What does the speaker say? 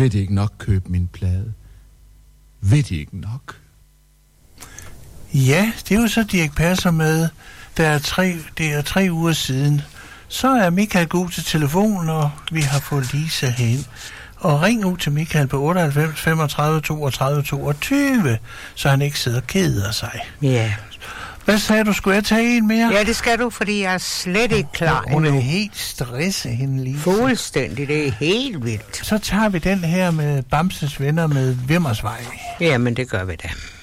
Vil det ikke nok købe min plade? Vil det ikke nok? Ja, det er jo så Dirch Passer med. Det er 3 uger siden. Så er Michael god til telefonen, og vi har fået Lisa hen. Og ring ud til Michael på 98 35 32 22, så han ikke sidder og keder sig. Ja. Hvad sagde du? Skulle jeg tage en mere? Ja, det skal du, fordi jeg er slet ikke klar. Hun er helt stresset, hende Lisa. Fuldstændig, det er helt vildt. Så tager vi den her med Bamses Venner med Vimmersvej. Jamen, det gør vi da.